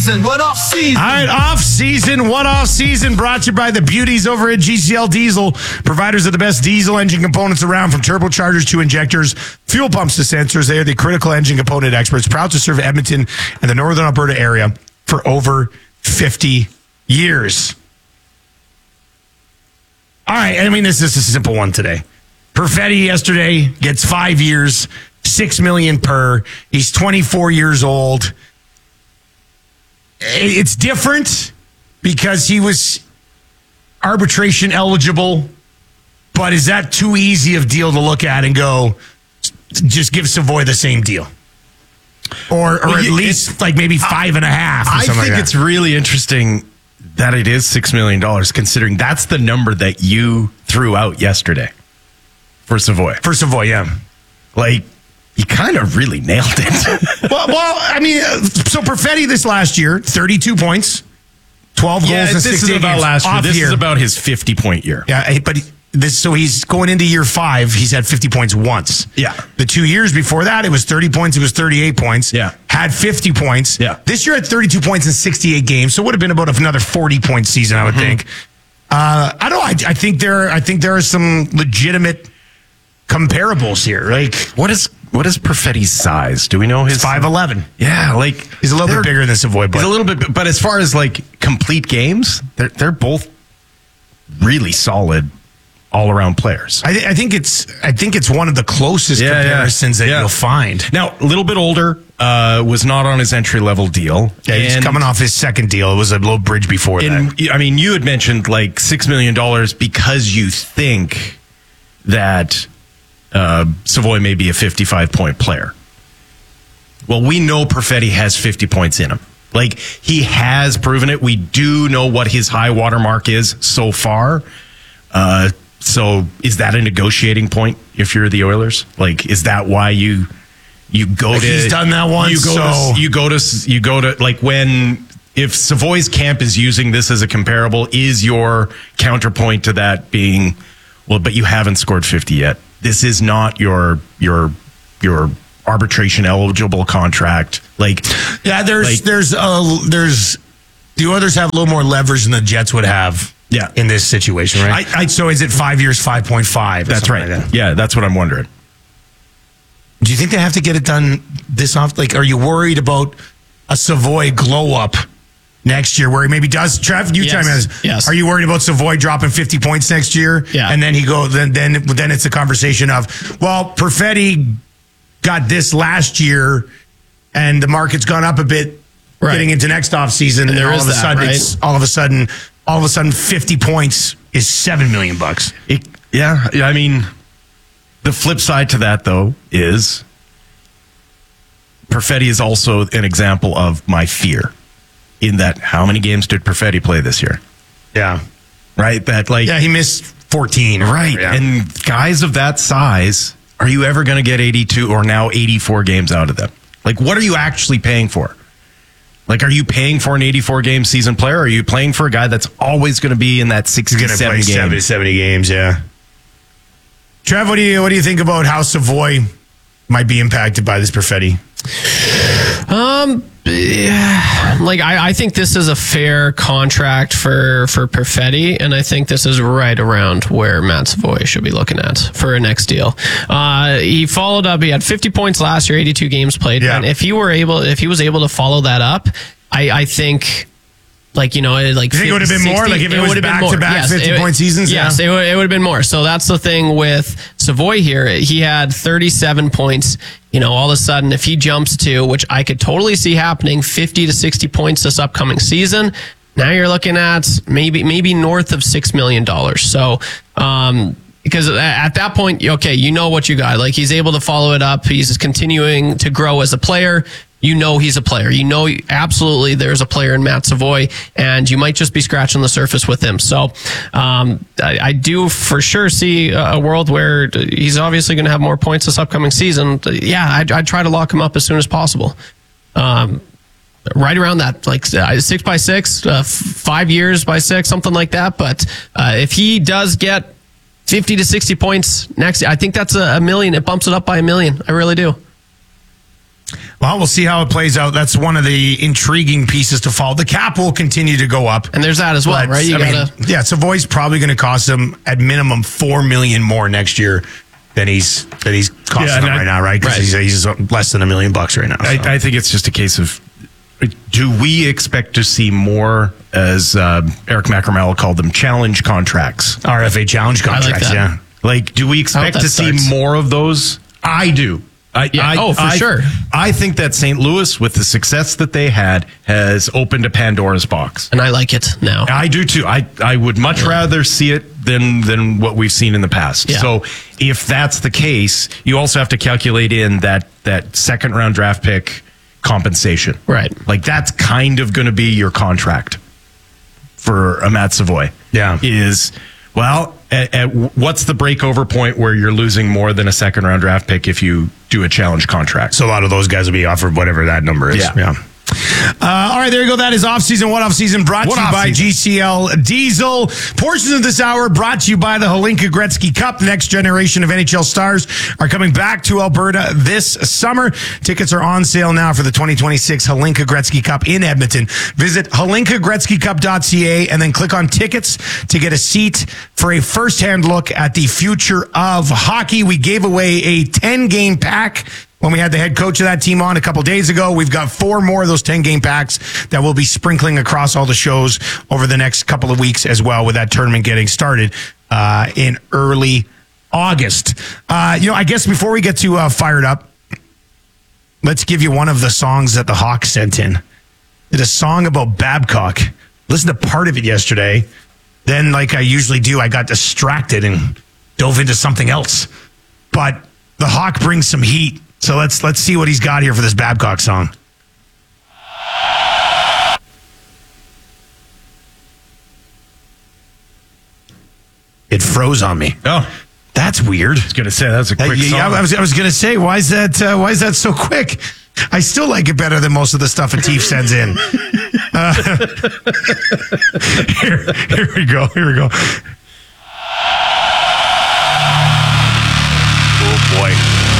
What off season? All right, off-season, what-off-season, brought to you by the beauties over at GCL Diesel, providers of the best diesel engine components around, from turbochargers to injectors, fuel pumps to sensors. They are the critical engine component experts, proud to serve Edmonton and the Northern Alberta area for over 50 years. All right, I mean, this is a simple one today. Perfetti yesterday gets 5 years, $6 million per. He's 24 years old. It's different because he was arbitration eligible, but is that too easy of deal to look at and go, just give Savoy the same deal? Or at least like maybe 5.5 I think it's really interesting that it is $6 million, considering that's the number that you threw out yesterday for Savoy. For Savoy, yeah. Like, you kind of really nailed it. well, I mean, so Perfetti this last year, 32 points, 12 goals in 68 this is about games. last year. This year. is about his 50-point year. Yeah, but so he's going into year 5. He's had 50 points once. Yeah. The 2 years before that, it was 30 points. It was 38 points. Yeah. Had 50 points. Yeah. This year had 32 points in 68 games. So it would have been about another 40-point season, I would think. I don't know. I think there are some legitimate comparables here. Like, What is Perfetti's size? Do we know his 5'11". Yeah, like He's a little bit bigger than Savoy, but he's a little bit. But as far as like complete games, they're both really solid all-around players. I think it's one of the closest comparisons that you'll find. Now, a little bit older, was not on his entry-level deal. Yeah, he's coming off his second deal. It was a little bridge before that. I mean, you had mentioned like $6 million because you think that Savoy may be a 55-point player. Well, we know Perfetti has 50 points in him. Like, he has proven it. We do know what his high water mark is so far. So is that a negotiating point if you're the Oilers? Like, is that why you go to... He's done that once, You go to like, when... If Savoy's camp is using this as a comparable, is your counterpoint to that being, well, but you haven't scored 50 yet. This is not your arbitration eligible contract. Like, yeah, there's the Oilers have a little more leverage than the Jets would have. Yeah. In this situation, right? So is it 5 years, 5.5? That's right. Like that? Yeah, that's what I'm wondering. Do you think they have to get it done this off? Like, are you worried about a Savoy glow up next year where he maybe does? Trev, you chime in. Yes. Are you worried about Savoy dropping 50 points next year? Yeah. And then then it's a conversation of, well, Perfetti got this last year and the market's gone up a bit getting into next off season, and all of a sudden 50 points is $7 million. I mean, the flip side to that, though, is Perfetti is also an example of my fear in that how many games did Perfetti play this year? Yeah. Right? He missed 14. Right. Yeah. And guys of that size, are you ever going to get 82 or now 84 games out of them? Like, what are you actually paying for? Like, are you paying for an 84-game season player? Or are you playing for a guy that's always going to be in that 67 games? 70 games, yeah. Trev, what do you think about how Savoy might be impacted by this Perfetti? I think this is a fair contract for Perfetti, and I think this is right around where Matt Savoy should be looking at for a next deal. He followed up. He had 50 points last year, 82 games played, and if he was able to follow that up, I think. You think it would have been 60, more? Like if it was back-to-back 50-point seasons? Yes, it would have been more. So that's the thing with Savoy here. He had 37 points. All of a sudden, if he jumps to, which I could totally see happening, 50 to 60 points this upcoming season, now you're looking at maybe north of $6 million. So, because at that point, okay, you know what you got. Like, he's able to follow it up. He's continuing to grow as a player. He's a player. Absolutely there's a player in Matt Savoy, and you might just be scratching the surface with him. So I do for sure see a world where he's obviously going to have more points this upcoming season. I'd try to lock him up as soon as possible. Right around that, 6 by 6, 5 years by 6, something like that. But if he does get 50 to 60 points next year, I think that's $1 million. It bumps it up by $1 million. I really do. Well, we'll see how it plays out. That's one of the intriguing pieces to follow. The cap will continue to go up. And there's that as well, But, right? yeah, Savoy's probably going to cost them at minimum $4 million more next year than he's costing them right now, right? Because he's less than $1 million right now. So. I think it's just a case of, do we expect to see more, as Eric Mackermell called them, challenge contracts? RFA challenge contracts, that. yeah. Like, do we expect to see more of those? I do. For sure. I think that St. Louis, with the success that they had, has opened a Pandora's box. And I like it now. I do too. I would much rather see it than what we've seen in the past. Yeah. So if that's the case, you also have to calculate in that second round draft pick compensation. Right. Like that's kind of going to be your contract for a Matt Savoy. Yeah. Is, well, at what's the breakover point where you're losing more than a second round draft pick if you do a challenge contract? So a lot of those guys will be offered whatever that number is. Yeah. All right, there you go. That is Offseason. What Offseason brought to you by GCL Diesel. Portions of this hour brought to you by the Hlinka Gretzky Cup. Next generation of NHL stars are coming back to Alberta this summer. Tickets are on sale now for the 2026 Hlinka Gretzky Cup in Edmonton. Visit hlinkagretzkycup.ca and then click on tickets to get a seat for a firsthand look at the future of hockey. We gave away a 10-game pack when we had the head coach of that team on a couple days ago. We've got 4 more of those 10-game packs that we'll be sprinkling across all the shows over the next couple of weeks as well, with that tournament getting started in early August. I guess before we get too fired up, let's give you one of the songs that the Hawks sent in. Did a song about Babcock. Listened to part of it yesterday. Then, like I usually do, I got distracted and dove into something else. But the Hawk brings some heat. So let's see what he's got here for this Babcock song. It froze on me. Oh, that's weird. I was going to say that's a quick song. Yeah, I was going to say, why is that so quick? I still like it better than most of the stuff Atif sends in. Here we go.